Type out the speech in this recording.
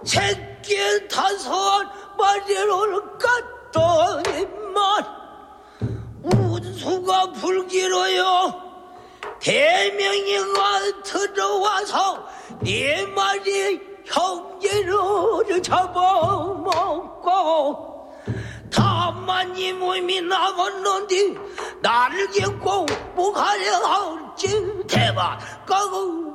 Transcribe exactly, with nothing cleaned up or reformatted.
새끼 다섯 마리를 깠더니만 운수가 불기로요 대명이가 들어와서 네 마리 형제를 잡아먹고 다만 이 몸이 남았는데 나를 겪고 뭐하려 할지 대박 까고